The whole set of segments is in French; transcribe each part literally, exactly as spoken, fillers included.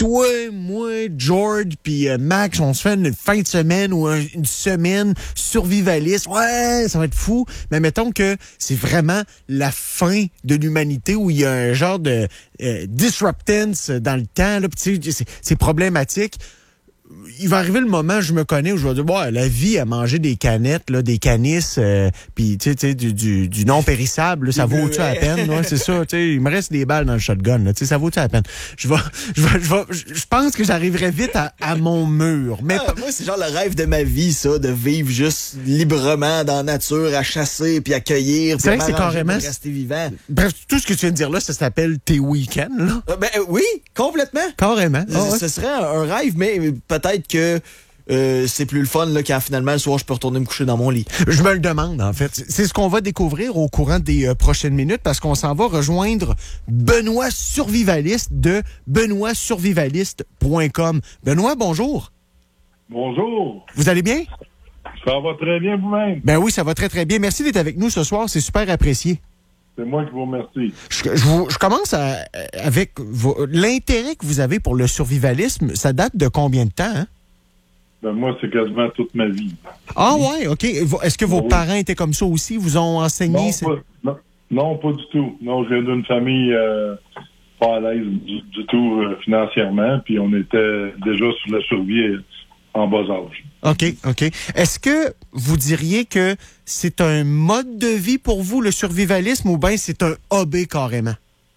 toi, moi, George, puis euh, Max, on se fait une fin de semaine ou un, une semaine survivaliste. Ouais, ça va être fou. Mais mettons que c'est vraiment la fin de l'humanité où il y a un genre de euh, disruptance dans le temps. Là, pis, tu sais, c'est, c'est problématique. Il va arriver le moment, je me connais, où je vais dire, ouais, la vie à manger des canettes, là, des canisses, euh, puis tu sais, du, du, du non périssable, là, ça vaut-tu la peine, là, c'est ça, tu sais, il me reste des balles dans le shotgun, là, tu sais, ça vaut-tu la peine. Je vais, je vais, je vais, je pense que j'arriverai vite à, à mon mur. Mais ah, moi, c'est genre le rêve de ma vie, ça, de vivre juste librement dans la nature, à chasser, puis à cueillir, puis à c'est carrément rester vivant. Bref, tout ce que tu viens de dire là, ça s'appelle tes week-ends, là. Euh, ben euh, oui, complètement. Carrément. Oh, ouais. Ce serait un, un rêve, mais peut-être que euh, c'est plus le fun là, quand finalement le soir je peux retourner me coucher dans mon lit. Je me le demande en fait. C'est ce qu'on va découvrir au courant des euh, prochaines minutes parce qu'on s'en va rejoindre Benoît Survivaliste de benoît survivaliste point com. Benoît, bonjour. Bonjour. Vous allez bien? Ça va très bien vous-même. Ben oui, ça va très très bien. Merci d'être avec nous ce soir, c'est super apprécié. C'est moi qui vous remercie. Je, je, vous, je commence à, avec vos, l'intérêt que vous avez pour le survivalisme. Ça date de combien de temps? Hein? Ben moi, c'est quasiment toute ma vie. Ah ouais, OK. Est-ce que vos oui. parents étaient comme ça aussi? Vous ont enseigné? Non, pas, non, non, pas du tout. Non, je viens d'une famille euh, pas à l'aise du, du tout euh, financièrement, puis on était déjà sur la survie en bas âge. OK, OK. Est-ce que vous diriez que c'est un mode de vie pour vous, le survivalisme, ou bien c'est un hobby carrément?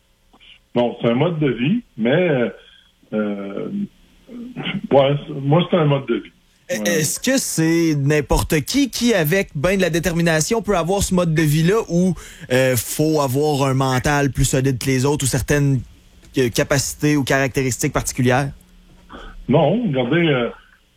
Non, c'est un mode de vie, mais euh, ouais, moi, c'est un mode de vie. Ouais. Est-ce que c'est n'importe qui qui, avec ben de la détermination, peut avoir ce mode de vie-là ou euh, faut avoir un mental plus solide que les autres ou certaines euh, capacités ou caractéristiques particulières? Non, regardez... Euh,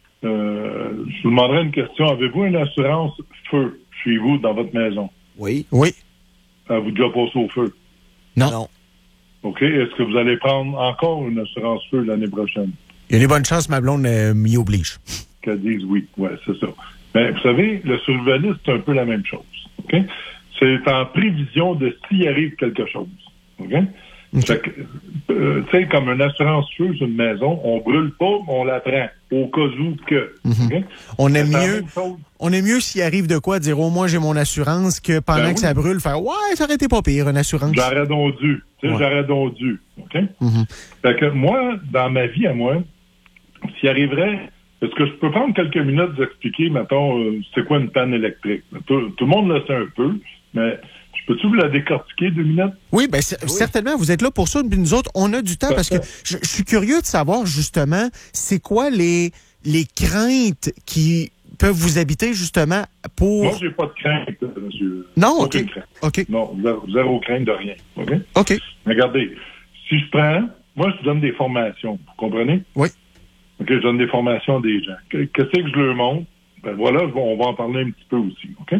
Euh, je vous demanderais une question. Avez-vous une assurance feu chez vous, dans votre maison? Oui. Oui. Avez-vous déjà passé au feu? Non. non. OK. Est-ce que vous allez prendre encore une assurance feu l'année prochaine? Il y a des bonnes chances, ma blonde euh, m'y oblige. Qu'elle dise oui. Oui, c'est ça. Mais vous savez, le survivaliste, c'est un peu la même chose. OK? C'est en prévision de s'il arrive quelque chose. OK? Okay. Euh, tu sais, comme une assurance feu sur une maison, on brûle pas, on la prend au cas où que. Mm-hmm. Okay? On aime mieux, on est mieux s'il arrive de quoi dire au moins j'ai mon assurance que pendant ben que oui. ça brûle faire ouais ça aurait été pas pire une assurance. J'aurais donc dû, tu sais, ouais. j'aurais donc dû. Ok. Mm-hmm. Fait que moi, dans ma vie à moi, s'il arriverait, est-ce que je peux prendre quelques minutes d'expliquer, mettons, euh, c'est quoi une panne électrique? Tout, tout le monde le sait un peu, mais peux-tu vous la décortiquer deux minutes? Oui, bien, oui. certainement. Vous êtes là pour ça. Puis nous autres, on a du temps parce que je, je suis curieux de savoir, justement, c'est quoi les, les craintes qui peuvent vous habiter, justement, pour... Moi, j'ai pas de crainte, monsieur. Non? Aucune OK. Crainte. OK. Non, zéro, zéro crainte de rien. OK? OK. Regardez, si je prends... Moi, je donne des formations. Vous comprenez? Oui. OK, je donne des formations à des gens. Qu'est-ce que je leur montre? Ben voilà, on va en parler un petit peu aussi. OK?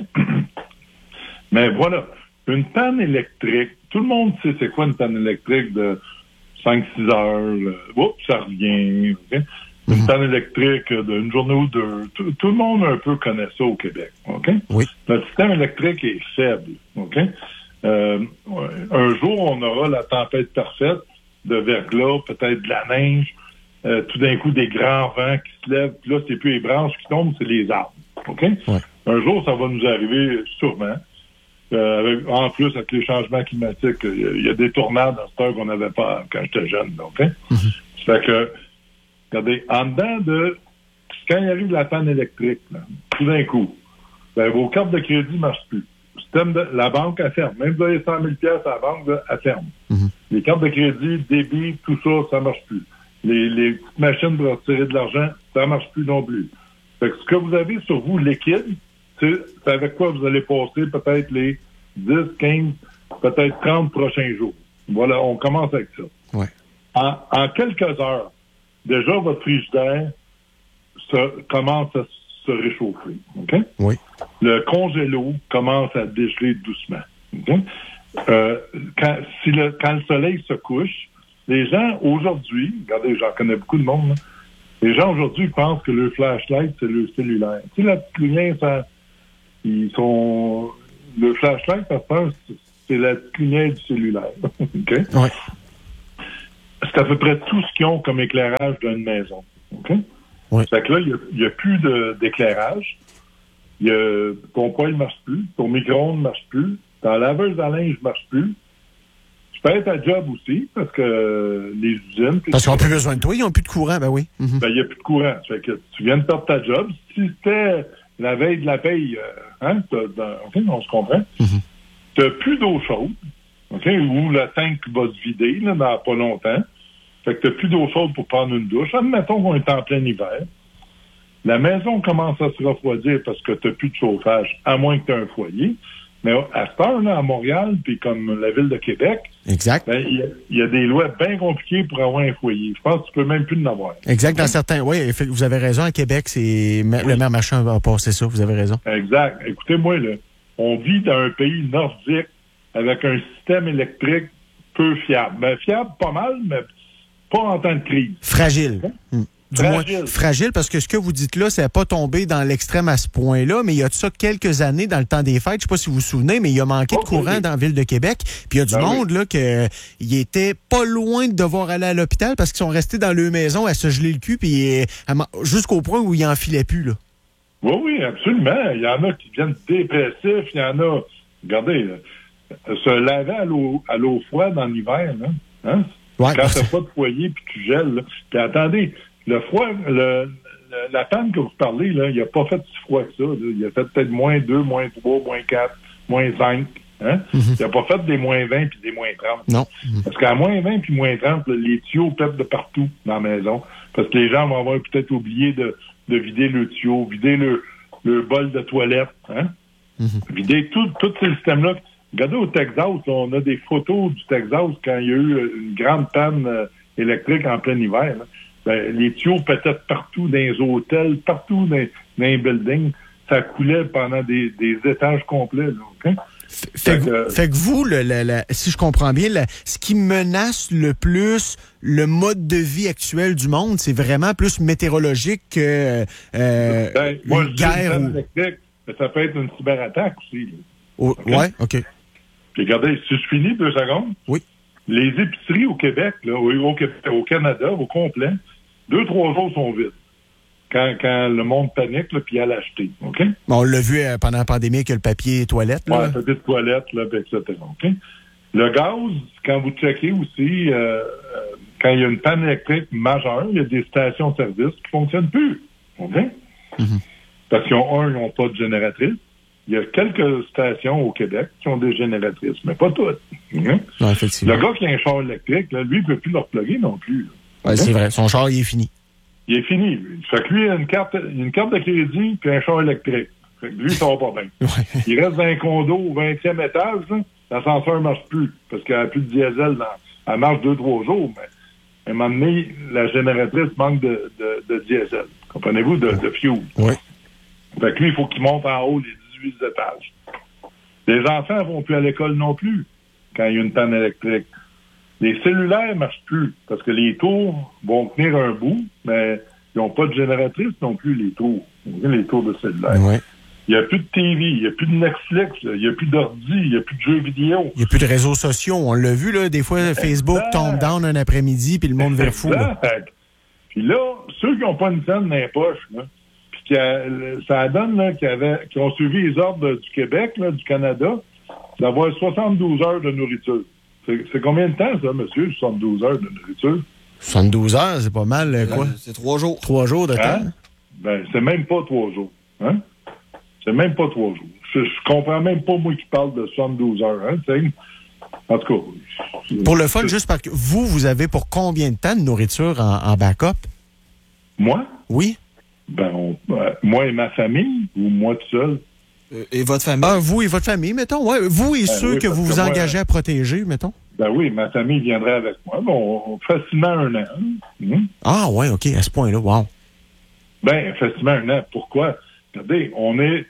Mais voilà. Une panne électrique, tout le monde sait c'est quoi une panne électrique de cinq six heures. Euh, oups, ça revient. Okay? Une mm-hmm. panne électrique d'une journée ou deux. Tout, tout le monde un peu connaît ça au Québec. OK? Oui. Notre système électrique est faible. OK? Euh, un jour, on aura la tempête parfaite de verglas, peut-être de la neige, euh, tout d'un coup des grands vents qui se lèvent. Puis là, c'est plus les branches qui tombent, c'est les arbres. OK? Ouais. Un jour, ça va nous arriver sûrement. Euh, avec, en plus, avec les changements climatiques, il y, y a des tornades à cette heure qu'on n'avait pas quand j'étais jeune. Donc, hein? Mm-hmm. Ça fait que, regardez, en dedans de, quand il arrive la panne électrique, là, tout d'un coup, ben, vos cartes de crédit ne marchent plus. Le système de, la banque, elle ferme. Même si vous avez cent mille dollars à la banque, là, elle ferme. Mm-hmm. Les cartes de crédit, débit, tout ça, ça ne marche plus. Les, les petites machines pour retirer de l'argent, ça ne marche plus non plus. Fait que ce que vous avez sur vous liquide, c'est avec quoi vous allez passer peut-être les dix, quinze, peut-être trente prochains jours. Voilà, on commence avec ça. Ouais. En, en quelques heures, déjà, votre frigidaire se, commence à se réchauffer. Okay? Oui. Le congélo commence à dégeler doucement. Okay? Euh, quand, si le, quand le soleil se couche, les gens aujourd'hui, regardez, j'en connais beaucoup de monde, là, les gens aujourd'hui pensent que le flashlight, c'est le cellulaire. Tu sais, la petite lumière, ça... Ils sont... Le flashlight, ça c'est la lumière du cellulaire. OK? Ouais. c'est à peu près tout ce qu'ils ont comme éclairage d'une maison. OK? Oui. Fait que là, il n'y a, a plus de, d'éclairage. Y a, ton poêle ne marche plus. Ton micro-ondes ne marche plus. Ta laveuse à linge ne marche plus. Tu peux être à job aussi, parce que euh, les usines... Parce qu'ils n'ont plus besoin de toi, ils n'ont plus de courant, ben oui. Mm-hmm. Ben, il n'y a plus de courant. Fait que tu viens de perdre ta job. Si c'était la veille de la paye, euh, hein, OK, on se comprend. Mm-hmm. Tu n'as plus d'eau chaude, OK, ou le tank va se vider, là, dans pas longtemps. Fait que tu n'as plus d'eau chaude pour prendre une douche. Admettons qu'on est en plein hiver. La maison commence à se refroidir parce que tu n'as plus de chauffage, à moins que tu aies un foyer. Mais à cette heure, là, à Montréal, puis comme la ville de Québec, exact. Ben, il, y a, il y a des lois bien compliquées pour avoir un foyer. Je pense que tu peux même plus en avoir. Exact. Dans certains, oui, vous avez raison. À Québec, c'est oui. Le maire Marchand va passer ça. Vous avez raison. Exact. Écoutez-moi, là, on vit dans un pays nordique avec un système électrique peu fiable. Ben, fiable, pas mal, mais pas en temps de crise. Fragile. Hein? Hum. Du fragile. moins, fragile, parce que ce que vous dites là, c'est pas tombé dans l'extrême à ce point-là, mais il y a de ça quelques années, dans le temps des fêtes, je sais pas si vous vous souvenez, mais il y a manqué okay. de courant dans la ville de Québec, puis il y a du ben monde, oui. là, que il était pas loin de devoir aller à l'hôpital parce qu'ils sont restés dans leur maison à se geler le cul, puis jusqu'au point où ils en filaient plus, là. Oui, oui, absolument. Il y en a qui viennent dépressifs, il y en a, regardez, là, se laver à l'eau, à l'eau froide en hiver, là, hein? Ouais, quand t'as pas de foyer puis tu gèles, là. Puis attendez, le froid, le, le, la panne que vous parlez, là, il n'a pas fait si froid que ça. Là. Il a fait peut-être moins deux, moins trois, moins quatre, moins cinq. Hein? Mm-hmm. Il n'a pas fait des moins vingt puis des moins trente. Non. Mm-hmm. Parce qu'à moins vingt puis moins trente, là, les tuyaux pètent de partout dans la maison. Parce que les gens vont avoir peut-être oublié de, de vider le tuyau, vider le, le bol de toilette. Hein? Mm-hmm. Vider tout, tous ces systèmes-là. Regardez au Texas, là, on a des photos du Texas quand il y a eu une grande panne euh, électrique en plein hiver. Là. Ben, les tuyaux pétaient partout dans les hôtels, partout dans, dans les buildings. Ça coulait pendant des, des étages complets. Là, okay? Fait, fait, que, euh, fait que vous, le, le, le, si je comprends bien, le, ce qui menace le plus le mode de vie actuel du monde, c'est vraiment plus météorologique que euh, ben, moi, une guerre. Ou... électrique, ça peut être une cyberattaque aussi. Oh, okay? Ouais, OK. Puis regardez, si je finis deux secondes. Oui. Les épiceries au Québec, là, au, au, au Canada, au complet, deux, trois jours sont vides. Quand, quand le monde panique, là, puis à l'acheter. OK? On l'a vu euh, pendant la pandémie avec le papier toilette. Oui, le papier de toilette, là, et cetera. OK? Le gaz, quand vous checkez aussi, euh, quand il y a une panne électrique majeure, il y a des stations-service qui ne fonctionnent plus. OK? Mm-hmm. Parce qu'ils ont, un, ils n'ont pas de génératrice. Il y a quelques stations au Québec qui ont des génératrices, mais pas toutes. Hein? Non, effectivement. Le gars qui a un char électrique, là, lui, il ne peut plus le reploguer non plus. Oui, c'est vrai. Son char, il est fini. Il est fini. Lui. Fait que lui, il a une carte, une carte de crédit puis un char électrique. Fait que lui, ça va pas bien. Ouais. Il reste dans un condo au vingtième étage, là, l'ascenseur ne marche plus parce qu'il n'y a plus de diesel. Dans, elle marche deux, trois jours, mais à un moment donné, la génératrice manque de, de, de diesel. Comprenez-vous? De, de fuel. Oui. Fait que lui, il faut qu'il monte en haut les dix-huit étages. Les enfants ne vont plus à l'école non plus quand il y a une panne électrique. Les cellulaires ne marchent plus parce que les tours vont tenir un bout, mais ils n'ont pas de génératrice non plus, les tours. Les tours de cellulaire. Oui. Il n'y a plus de T V, il n'y a plus de Netflix, il n'y a plus d'ordi, il n'y a plus de jeux vidéo. Il n'y a plus de réseaux sociaux. On l'a vu, là, des fois, exact. Facebook tombe down un après-midi, puis le monde vire fou. Là. Puis là, ceux qui n'ont pas une scène dans les poches, là, puis ça donne là, qui, avait, qui ont suivi les ordres du Québec, là, du Canada, d'avoir soixante-douze heures de nourriture. C'est, c'est combien de temps, ça, monsieur, soixante-douze heures de nourriture? soixante-douze heures, c'est pas mal, quoi? Euh, c'est trois jours. Trois jours de hein? temps? Ben, c'est même pas trois jours. Hein? C'est même pas trois jours. Je, je comprends même pas, moi, qui parle de soixante-douze heures. Hein, t'sais? En tout cas. Pour le fun, juste parce que vous, vous avez pour combien de temps de nourriture en, en backup? Moi? Oui. Ben, on, euh, moi et ma famille, ou moi tout seul? Euh, et votre famille? Ah, vous et votre famille, mettons. Ouais. Vous et ben ceux oui, que vous vous que engagez moi, à protéger, mettons. Ben oui, ma famille viendrait avec moi. Bon, facilement un an. Hum? Ah, ouais, OK, à ce point-là, wow. Ben, facilement un an. Pourquoi? Regardez, on est,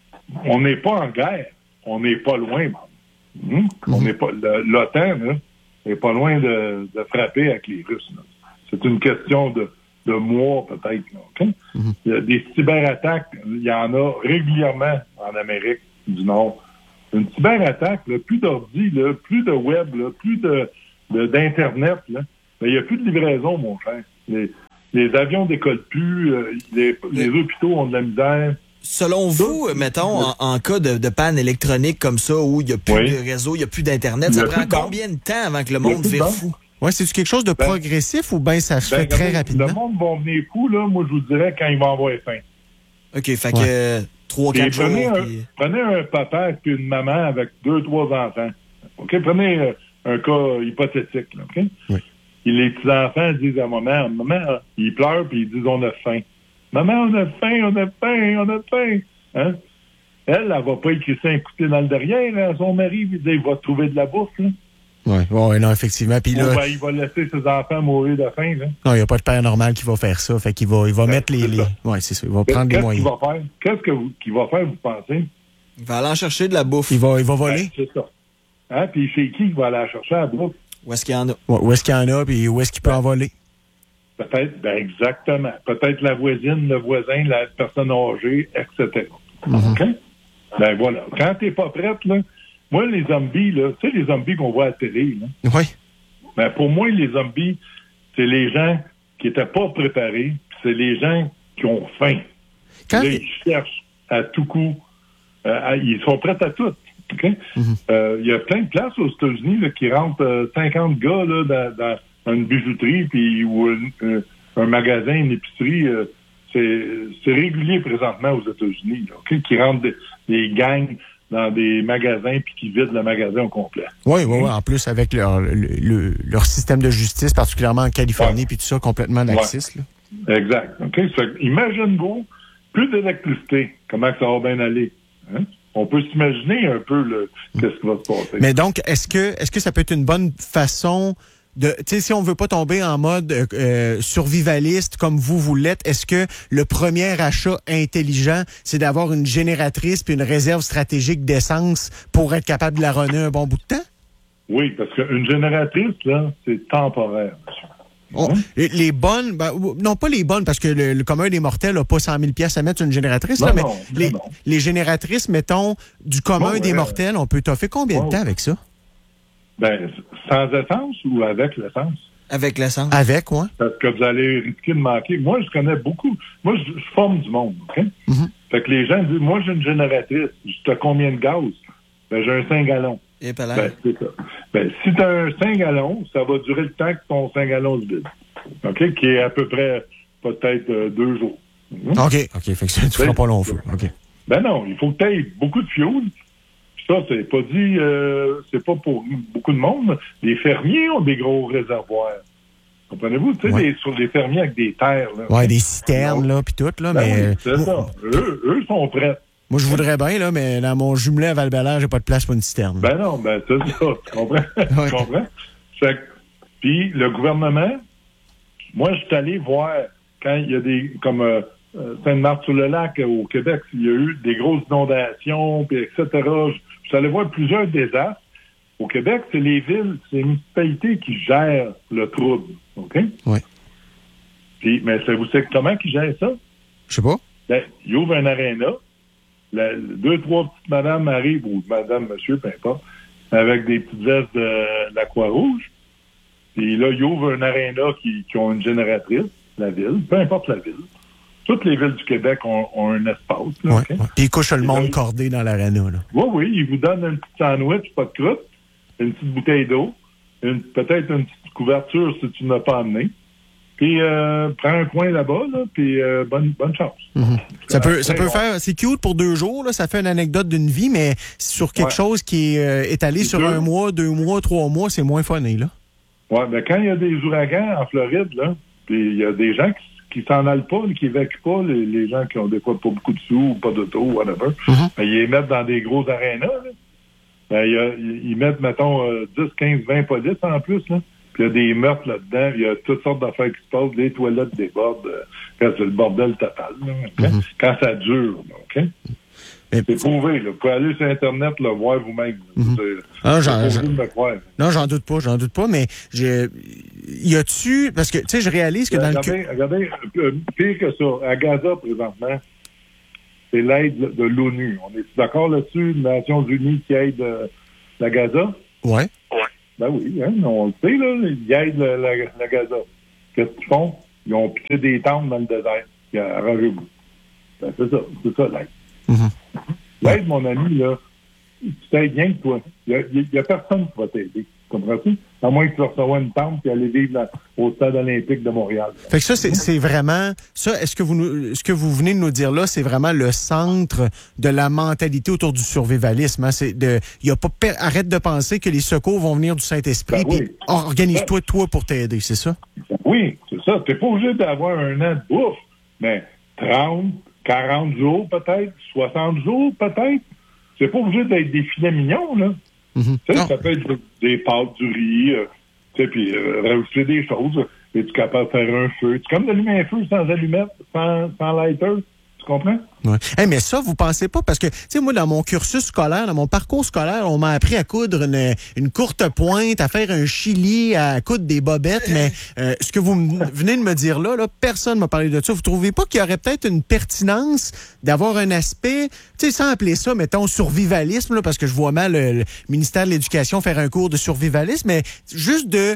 on n'est pas en guerre. On n'est pas loin, hum? mm-hmm. On n'est pas, le, l'OTAN, là, n'est pas loin de, de frapper avec les Russes, là. C'est une question de, de mois, peut-être, là, OK? Mm-hmm. Il y a des cyberattaques, il y en a régulièrement en Amérique du Nord. Une cyberattaque, là, plus d'ordi, là, plus de web, là, plus de, de, d'Internet, là, ben, il n'y a plus de livraison, mon cher. Les, les avions décollent plus, euh, les, les hôpitaux ont de la misère. Selon vous, mettons, en, en cas de, de panne électronique comme ça, où il n'y a plus oui. de réseau, il n'y a plus d'Internet, ça prend combien de temps avant que le monde vire fou? Oui, c'est-tu quelque chose de ben, progressif ou bien ça se ben, fait très rapidement? Le monde va venir fou, là, moi, je vous dirais, quand il va avoir faim. OK, fait que euh, trois, quatre jours. Prenez, puis... un, prenez un papa et une maman avec deux, trois enfants. OK? Prenez euh, un cas hypothétique, là, OK? Oui. Et les petits-enfants disent à maman, maman, ils pleurent puis ils disent on a faim. Maman, on a faim, on a faim, on a faim. Hein? Elle, elle va pas écrire ça un coup dans le derrière à son mari, puis dire, il va trouver de la bouffe, là. Oui, ouais, non, effectivement. Puis là, ben, il va laisser ses enfants mourir de faim, là. Non, il n'y a pas de père normal qui va faire ça. Fait qu'il va, il va ben, mettre les. les... Oui, c'est ça. Il va prendre les moyens. Qu'est-ce qu'il va faire? Qu'est-ce que vous, qu'il va faire, vous pensez? Il va aller en chercher de la bouffe. Il va, il va voler. Ben, c'est ça. Hein? Puis c'est qui qui va aller la chercher à la bouffe? Où est-ce qu'il y en a? Ouais, où est-ce qu'il y en a, puis où est-ce qu'il peut ben, en voler? Peut-être, ben exactement. Peut-être la voisine, le voisin, la personne âgée, et cetera. Mm-hmm. OK? Ben voilà. Quand t'es pas prête, là, moi, les zombies, là, tu sais, les zombies qu'on voit à la télé, là. Oui. Ben, pour moi, les zombies, c'est les gens qui étaient pas préparés, c'est les gens qui ont faim. Quand là, ils cherchent à tout coup. Euh, à, ils sont prêts à tout. OK? Mm-hmm. Euh, y a plein de places aux États-Unis là, qui rentrent euh, cinquante gars là, dans, dans une bijouterie puis, ou un, un, un magasin, une épicerie. Euh, c'est, c'est régulier présentement aux États-Unis, là, okay? Qui rentrent des, des gangs dans des magasins puis qui vident le magasin au complet. Oui, oui, oui. En plus, avec leur, le, le, leur système de justice, particulièrement en Californie, puis ouais. tout ça, complètement laxiste. Ouais. Là. Exact. OK? Imagine-vous, plus d'électricité, comment que ça va bien aller? Hein? On peut s'imaginer un peu le, qu'est-ce qui va se passer. Mais donc, est-ce que, est-ce que ça peut être une bonne façon de, tu sais, si on veut pas tomber en mode euh, survivaliste comme vous vous l'êtes, est-ce que le premier achat intelligent, c'est d'avoir une génératrice puis une réserve stratégique d'essence pour être capable de la runner un bon bout de temps? Oui, parce qu'une génératrice, là, c'est temporaire, monsieur. On, les, les bonnes, ben, non pas les bonnes, parce que le, le commun des mortels n'a pas cent mille piastres à mettre sur une génératrice, non, là, mais non, les, non. les génératrices, mettons, du commun bon, des euh, mortels, on peut toffer combien bon. de temps avec ça? Ben, sans essence ou avec l'essence? Avec l'essence. Avec, oui. Parce que vous allez risquer de manquer. Moi, je connais beaucoup. Moi, je, je forme du monde, OK? Mm-hmm. Fait que les gens disent, moi, j'ai une génératrice. Tu as combien de gaz? Ben, j'ai un cinq gallons. Et ben, c'est ça. Ben, si tu as un cinq gallons, ça va durer le temps que ton cinq gallons se vide. OK? Qui est à peu près, peut-être, euh, deux jours. Mm-hmm. OK. OK. Fait que ça, tu feras pas long feu. OK. Ben non, il faut que tu aies beaucoup de fioul. Ça, c'est pas dit, euh, c'est pas pour beaucoup de monde. Les fermiers ont des gros réservoirs. Comprenez-vous? Tu sais, ouais. sur les fermiers avec des terres. Là. Ouais, des citernes, là, puis tout, là, ben mais... Oui, c'est ça. Eux, eux sont prêts. Moi, je voudrais bien, là, mais dans mon jumelé à Val-Bélair, j'ai pas de place pour une citerne. Ben non, ben c'est ça. Tu comprends? Ouais. Tu comprends? Fait que, puis le gouvernement, moi, je suis allé voir quand il y a des, comme euh, Sainte-Marthe-sur-le-Lac au Québec, il y a eu des grosses inondations, puis et cetera. Je suis allé voir plusieurs désastres. Au Québec, c'est les villes, c'est les municipalités qui gèrent le trouble. OK? Oui. Puis, mais vous savez comment qu'ils gèrent ça? Je sais pas. Ben, ils ouvrent un aréna. La, deux, trois petites madames arrivent, ou madame, monsieur, peu importe, avec des petites vestes de, de la Croix-Rouge. Puis là, ils ouvrent un aréna qui, qui ont une génératrice, la ville, peu importe la ville. Toutes les villes du Québec ont, ont un espace. Là, ouais, okay? ouais. Puis ils couchent le monde là, cordé dans l'aréna. Là. Oui, oui. Ils vous donnent un petit sandwich, pas de croûte, une petite bouteille d'eau, une, peut-être une petite couverture si tu n'as pas amené. Puis euh, prends un coin là-bas, là, puis euh, bonne, bonne chance. Mm-hmm. Ça peut, ça peut bon. faire... C'est cute pour deux jours, là, ça fait une anecdote d'une vie, mais sur quelque ouais. chose qui est euh, étalé c'est sur deux. un mois, deux mois, trois mois, c'est moins funné, là. Oui, bien quand il y a des ouragans en Floride, là, puis il y a des gens qui qui s'en allent pas, qui évacuent pas, les, les gens qui ont des fois pas beaucoup de sous ou pas d'auto, whatever, mm-hmm. ben, ils les mettent dans des gros arénas. Là. Ben, y a, ils mettent, mettons, euh, dix, quinze, vingt polices en plus. Là. Puis il y a des meurtres là-dedans, il y a toutes sortes d'affaires qui se passent, les toilettes débordent, euh, quand c'est le bordel total. Là, okay? mm-hmm. Quand ça dure, OK? Mais, c'est prouvé, là. Vous pouvez aller sur Internet, le voir vous-même. Mm-hmm. Ah, j'en, j'en, non, j'en doute pas, j'en doute pas, mais je, y a-tu, parce que, tu sais, je réalise que dans regardez, le... Regardez, pire que ça, à Gaza, présentement, c'est l'aide de l'ONU. On est d'accord là-dessus, les Nations Unies qui aident euh, la Gaza? Ouais. Ouais. Ben oui, hein, on le sait, là, ils aident la, la, la Gaza. Qu'est-ce qu'ils font? Ils ont pitché des tentes dans le désert. Ils ont arrangé vous. Ben, c'est ça, c'est ça, l'aide. Mm-hmm. L'aide, mon ami, là, tu t'aides bien que toi. Il n'y a, a personne qui va t'aider. Comprends-tu? À moins que tu recevoir une tente et aller vivre dans, au stade olympique de Montréal. Fait que ça, c'est, c'est vraiment, ça, est-ce que vous nous, ce que vous venez de nous dire là, c'est vraiment le centre de la mentalité autour du survivalisme, hein? C'est de, il y a pas, arrête de penser que les secours vont venir du Saint-Esprit, ben oui. puis organise-toi, toi, pour t'aider, c'est ça? Oui, c'est ça. T'es pas obligé d'avoir un an de bouffe, mais trente, quarante jours peut-être, soixante jours peut-être. C'est pas obligé d'être des filets mignons, là. Mm-hmm. Tu sais, ça peut être des pâtes, du riz, euh, tu sais, puis euh, rajouter des choses. Et tu es capable de faire un feu. C'est comme d'allumer un feu sans allumette, sans, sans lighter. Tu comprends? Ouais. Hey, mais ça, vous pensez pas, parce que, tu sais, moi, dans mon cursus scolaire, dans mon parcours scolaire, on m'a appris à coudre une, une courte pointe, à faire un chili, à coudre des bobettes, mais euh, ce que vous m- venez de me dire là, là, personne ne m'a parlé de ça. Vous trouvez pas qu'il y aurait peut-être une pertinence d'avoir un aspect, tu sais, sans appeler ça, mettons, survivalisme, là, parce que je vois mal le, le ministère de l'Éducation faire un cours de survivalisme, mais juste de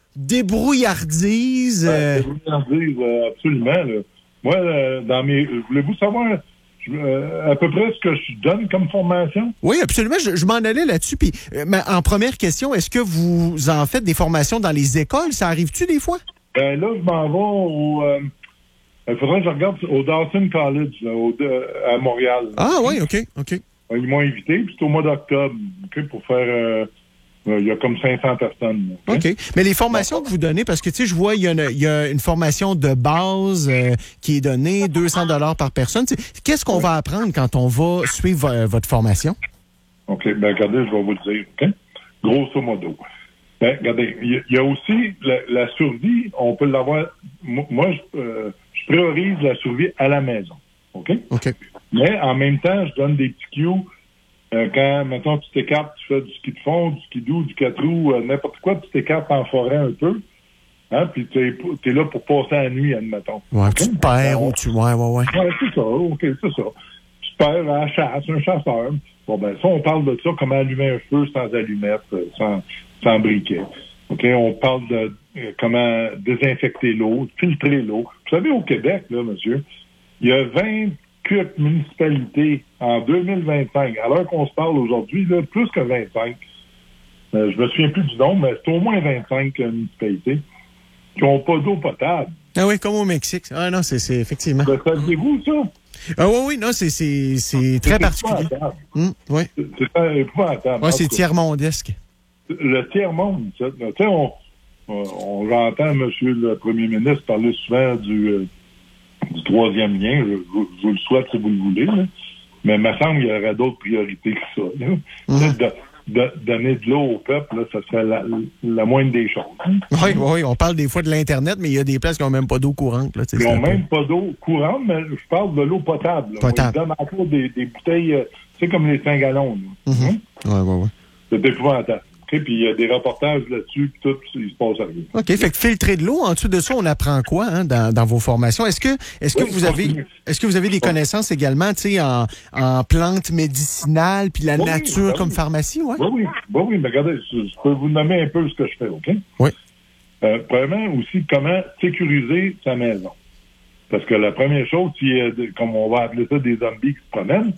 débrouillardise. Euh... Débrouillardise, euh, absolument, là. Moi, euh, dans mes. Voulez-vous savoir euh, à peu près ce que je donne comme formation? Oui, absolument. Je, je m'en allais là-dessus. Puis, euh, en première question, est-ce que vous en faites des formations dans les écoles? Ça arrive-tu des fois? Ben là, je m'en vais au. Euh, il faudrait que je regarde au Dawson College, là, au, de, à Montréal. Ah oui, OK, OK. Ils m'ont invité, puis c'est au mois d'octobre, okay, pour faire. Euh, il y a comme cinq cents personnes. OK. Mais les formations que vous donnez, parce que, tu sais, je vois, il y, y a une formation de base euh, qui est donnée, deux cents dollars par personne. T'sais, qu'est-ce qu'on oui. va apprendre quand on va suivre euh, votre formation? OK. Ben regardez, je vais vous le dire. OK? Grosso modo. Ben, regardez, il y, y a aussi la, la survie, on peut l'avoir. Moi, je, euh, je priorise la survie à la maison. OK? OK. Mais en même temps, je donne des petits cues. Euh, quand, mettons, tu t'écartes, tu fais du ski de fond, du ski doux, du quatre roues, euh, n'importe quoi, tu t'écartes en forêt un peu, hein, puis tu es là pour passer la nuit, admettons. Ouais, okay? Tu te perds ou tu... Ouais, ouais, ouais. Ouais, c'est ça, OK, c'est ça. Tu te perds à la chasse, un chasseur. Bon, ben, ça, on parle de ça, comment allumer un feu sans allumette, sans, sans briquet. OK, on parle de euh, comment désinfecter l'eau, filtrer l'eau. Vous savez, au Québec, là, monsieur, il y a vingt municipalités en deux mille vingt-cinq. À l'heure qu'on se parle aujourd'hui, là, plus que vingt-cinq. Euh, je me souviens plus du nombre, mais c'est au moins vingt-cinq euh, municipalités qui n'ont pas d'eau potable. Ah oui, comme au Mexique. Ah non, c'est, c'est effectivement. Ben, ça saviez-vous, ça? Ah oui, oui, non, c'est, c'est, c'est très c'est particulier. Hum, oui. C'est, c'est épouvantable. Oui, c'est tiers-mondesque. Le tiers-monde, ça. Tu sais, on, on, on entend M. le premier ministre parler souvent du... Euh, du troisième lien, je, je, je vous le souhaite si vous le voulez, là. Mais il me semble qu'il y aurait d'autres priorités que ça. Mmh. De, de, donner de l'eau au peuple, là, ça serait la, la moindre des choses. Hein? Oui, oui, on parle des fois de l'Internet, mais il y a des places qui n'ont même pas d'eau courante. Là, ils n'ont même pas d'eau courante, mais je parle de l'eau potable. Là. Potable. Ils donnent encore des, des bouteilles, euh, tu sais, comme les cinq gallons. Oui, oui, oui. C'est épouvantable. Okay, puis il y a des reportages là-dessus, puis tout, puis il se passe rien. OK. Fait que filtrer de l'eau, en dessous de ça, on apprend quoi hein, dans, dans vos formations? Est-ce que est-ce que oui, vous avez est-ce que vous avez des connaissances également, tu sais, en, en plantes médicinales puis la oui, nature ben comme oui. pharmacie, ouais? Oui, oui. Ben oui, mais regardez, je, je peux vous nommer un peu ce que je fais, OK? Oui. Euh, premièrement, aussi, comment sécuriser sa maison. Parce que la première chose, si, euh, comme on va appeler ça des zombies qui se promènent,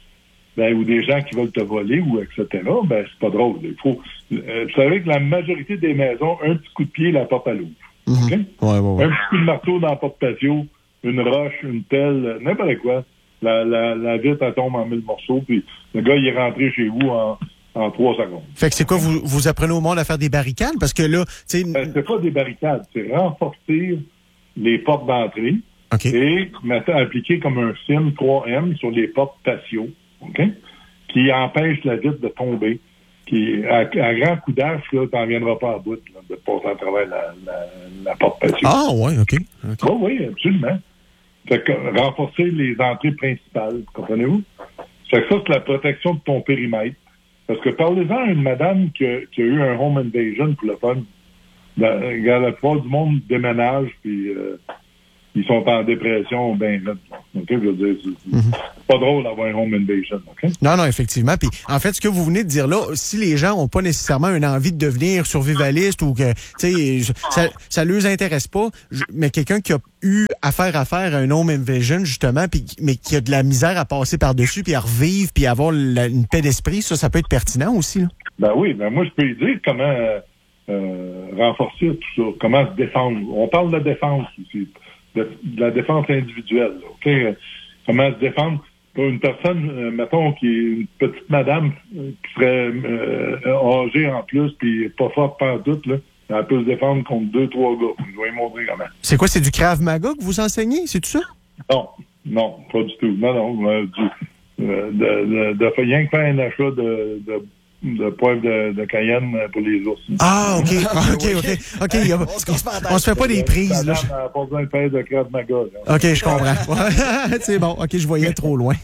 ben, ou des gens qui veulent te voler, ou et cetera, ben, c'est pas drôle. Il faut, euh, vous savez que la majorité des maisons, un petit coup de pied, la porte à l'eau. Mm-hmm. Okay? Ouais, ouais, ouais. Un petit coup de marteau dans la porte patio, une roche, une pelle, n'importe quoi. La, la, la vitre, elle tombe en mille morceaux, puis le gars, il est rentré chez vous en, en trois secondes. Fait que c'est quoi, vous, vous apprenez au monde à faire des barricades? Parce que là, tu sais... Ben, c'est pas des barricades, c'est renforcer les portes d'entrée. Okay. Et maintenant, appliquer comme un film trois M sur les portes patio. OK? Qui empêche la vitre de tomber. Qui, à, à grand coup d'âge, là, t'en viendras pas à bout là, de passer à travers la, la, la porte patio. Ah, ouais, OK. okay. Oh, oui, absolument. Fait que renforcer les entrées principales, comprenez-vous? Fait que ça, c'est la protection de ton périmètre. Parce que parlez-en à une madame qui a, qui a eu un home invasion pour le fun. La, la plupart du monde déménage, puis euh, ils sont en dépression, ben là. OK? Je veux dire, c'est mm-hmm. pas drôle d'avoir un home invasion. OK? Non, non, effectivement. Puis, en fait, ce que vous venez de dire là, si les gens n'ont pas nécessairement une envie de devenir survivaliste ou que, tu sais, ça, ça leur intéresse pas, mais quelqu'un qui a eu affaire à faire à un home invasion, justement, puis, mais qui a de la misère à passer par-dessus, puis à revivre, puis à avoir la, une paix d'esprit, ça, ça peut être pertinent aussi, là. Ben oui, ben moi, je peux lui dire comment euh, euh, renforcer tout ça, comment se défendre. On parle de défense ici, de, de la défense individuelle, là, OK? Comment se défendre pour une personne, euh, mettons, qui est une petite madame euh, qui serait euh, âgée en plus, puis pas forte par doute, là. Elle peut se défendre contre deux, trois gars. Je vais lui montrer comment. C'est quoi, c'est du Krav Maga que vous enseignez? C'est tout ça? Non, non, pas du tout. Non, non. Euh, du, euh, de, de, de, de rien que faire un achat de, de, de poivre de, de Cayenne pour les ours. Ah, OK. OK, OK. OK. A, on, on, on se fait pas des prises, là. On n'a pas besoin de faire de Krav Maga, là. OK, je comprends. C'est bon. OK, je voyais trop loin.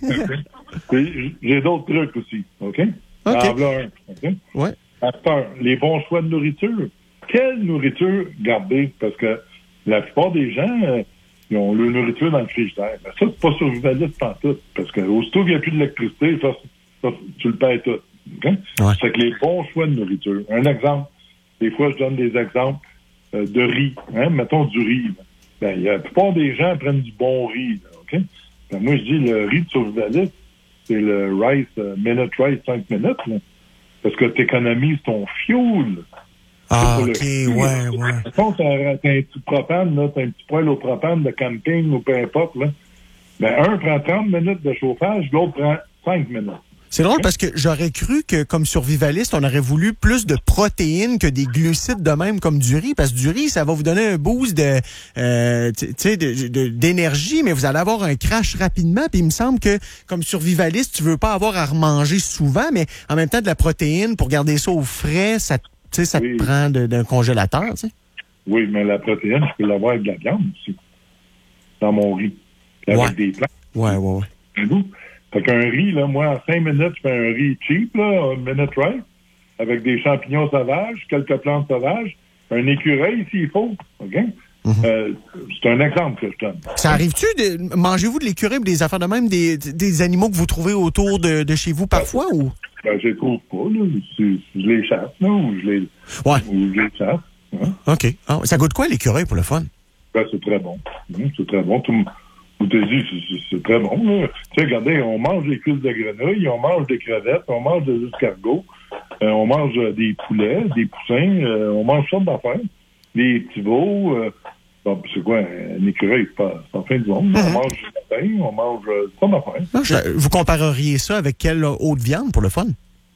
Okay. J'ai d'autres trucs aussi. OK? OK. En voilà un. OK? Ouais. À peur, les bons choix de nourriture. Quelle nourriture garder? Parce que la plupart des gens, euh, ils ont leur nourriture dans le frigidaire. Mais ça, c'est pas survivaliste pantoute. Parce que aussitôt qu'il n'y a plus d'électricité, ça, ça, tu le paies tout. Okay? Ouais. C'est que les bons choix de nourriture. Un exemple. Des fois, je donne des exemples euh, de riz. Hein? Mettons du riz. Ben, la plupart des gens prennent du bon riz. Là, OK? Ben, moi, je dis le riz de survivaliste, c'est le rice, euh, minute rice, cinq minutes. Là. Parce que tu économises ton fuel. Ah, OK, ouais, ouais. Quand tu as un petit propane, là, tu as un petit poêle au propane de camping ou peu importe, là, ben, un prend trente minutes de chauffage, l'autre prend cinq minutes. C'est drôle parce que j'aurais cru que, comme survivaliste, on aurait voulu plus de protéines que des glucides de même comme du riz. Parce que du riz, ça va vous donner un boost de, euh, tu sais, de, de, d'énergie, mais vous allez avoir un crash rapidement. Puis il me semble que, comme survivaliste, tu veux pas avoir à remanger souvent, mais en même temps, de la protéine, pour garder ça au frais, ça Tu sais, ça oui. te prend de, d'un congélateur, tu sais. Oui, mais la protéine, je peux l'avoir avec de la viande aussi. Dans mon riz. Avec ouais. des plats. Ouais, ouais, ouais. Un goût. Fait qu'un riz, là, moi, en cinq minutes, je fais un riz cheap, là, un minute rice, avec des champignons sauvages, quelques plantes sauvages, un écureuil s'il faut. OK? Mm-hmm. Euh, c'est un exemple que je donne. Ça arrive-tu de. Mangez-vous de l'écureuil ou des affaires de même, des, des animaux que vous trouvez autour de, de chez vous parfois, ou? Ben, je les trouve pas, là. Je, je les chasse, là, ou je les, ouais. ou je les chasse. Hein? OK. Ah, ça goûte quoi, l'écureuil, pour le fun? Ben, c'est très bon. Mmh, c'est très bon. Tout, vous te dit, c'est, c'est très bon, là. Tu sais, regardez, on mange des cuisses de grenouilles, on mange des crevettes, on mange des escargots, euh, on mange euh, des poulets, des poussins, euh, on mange toutes sortes d'affaires. Des petits veaux, euh, bon, c'est quoi, un écureuil, c'est pas, c'est en fin du monde. Mm-hmm. On mange du matin, on mange euh, pas d'affaires. Non, je, vous compareriez ça avec quelle haute viande pour le fun?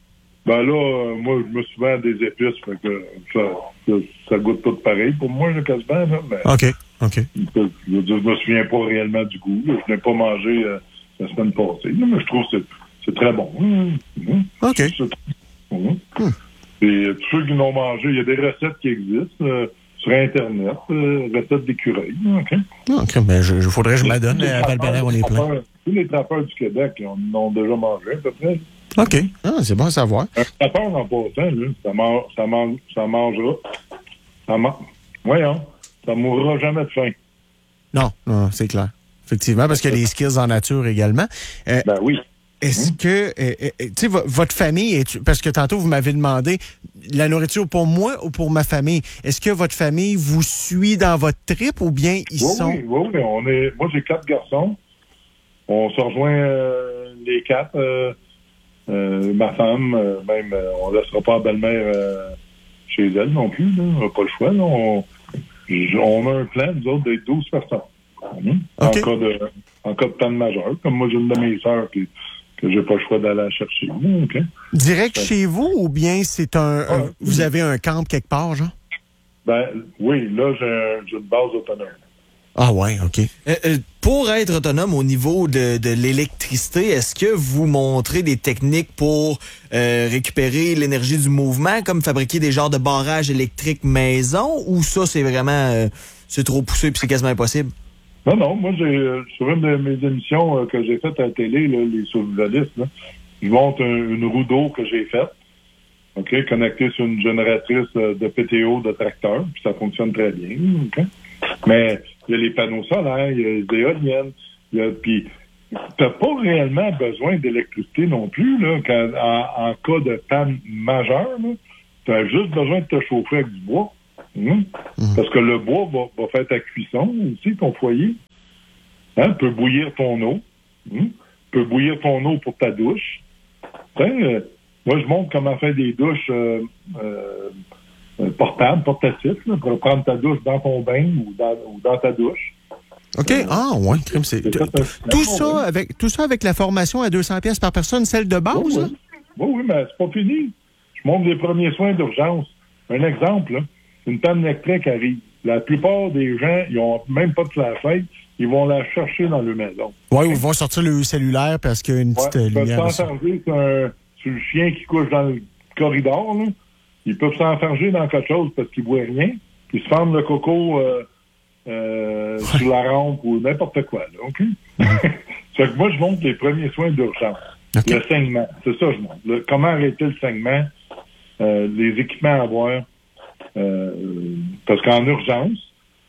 Ben là, euh, moi, je me souviens des épices, fait que ça, ça, ça goûte tout pareil pour moi, là, quasiment. Là, mais OK, OK. Je, je, je me souviens pas réellement du goût. Là. Je n'ai pas mangé euh, la semaine passée, là, mais je trouve que c'est, c'est très bon. Mmh. OK. C'est, c'est, mmh. Mmh. Et tous ceux qui l'ont mangé, il y a des recettes qui existent euh, sur Internet, euh, recettes d'écureuil. OK. OK, ben, je, je faudrait que je m'adonne. À Val-Bélair, on est plein. Tous les trappeurs du Québec en ont déjà mangé, à peu près. OK. Ah, c'est bon à savoir. Un trappeur en passant, là, ça, man- ça, man- ça mangera. Ça man- Voyons, ça mourra jamais de faim. Non, non, c'est clair. Effectivement, parce qu'il y a les skills en nature également. Euh, ben oui. Est-ce mmh. que, euh, euh, tu sais, v- votre famille, est, parce que tantôt vous m'avez demandé la nourriture pour moi ou pour ma famille. Est-ce que votre famille vous suit dans votre trip ou bien ils oui, sont... Oui, oui, oui. On est, moi, j'ai quatre garçons. On se rejoint euh, les quatre. Euh, euh, ma femme, euh, même, euh, on ne laissera pas la belle-mère euh, chez elle non plus. Là. On n'a pas le choix. Là. On, on a un plan, nous autres, d'être douze personnes. Mmh. Okay. En cas de en cas de panne majeure. Comme moi, j'ai une de mes sœurs qui... que j'ai pas le choix d'aller la chercher. Okay. Direct chez vous ou bien c'est un, ah, un vous avez un camp quelque part, genre? Ben oui, là j'ai, un, j'ai une base autonome. Ah ouais, OK. Euh, euh, pour être autonome au niveau de, de l'électricité, est-ce que vous montrez des techniques pour euh, récupérer l'énergie du mouvement, comme fabriquer des genres de barrages électriques maison, ou ça c'est vraiment euh, c'est trop poussé puis c'est quasiment impossible? Non, non, moi, j'ai, euh, sur une de mes émissions euh, que j'ai faites à la télé, là, les survivalistes, là, je montre un, une roue d'eau que j'ai faite, OK, connectée sur une génératrice euh, de P T O de tracteur, puis ça fonctionne très bien, OK. Mais il y a les panneaux solaires, il y a les éoliennes, Puis, t'as pas réellement besoin d'électricité non plus, là, quand, en, en cas de panne majeure. Tu as juste besoin de te chauffer avec du bois. Hum? Mmh. Parce que le bois va, va faire ta cuisson aussi, ton foyer. Hein? Peut bouillir ton eau. Hum? Peut bouillir ton eau pour ta douche. Euh, moi, je montre comment faire des douches euh, euh, portables, portatifs, là, pour prendre ta douche dans ton bain ou dans, ou dans ta douche. OK. Euh, ah, ouais, crime, c'est. c'est ça, tout, ça avec, tout ça avec la formation à deux cents dollars par personne, celle de base? Oui, oui, oui, oui, mais c'est pas fini. Je montre les premiers soins d'urgence. Un exemple, là, une panne électrique arrive. La plupart des gens, ils n'ont même pas de flashlight. Ils vont la chercher dans leur maison. Oui, ou ils vont sortir le cellulaire parce qu'il y a une petite ouais, lumière. Ils peuvent s'enfarger sur, un, sur le chien qui couche dans le corridor. Là. Ils peuvent s'enfarger dans quelque chose parce qu'ils ne voient rien. Puis se fendre le coco euh, euh, ouais. sur la rampe ou n'importe quoi. Là, OK? C'est que moi, je montre les premiers soins d'urgence. Okay. Le saignement. C'est ça, je montre. Le, comment arrêter le saignement, euh, les équipements à avoir. Euh, parce qu'en urgence,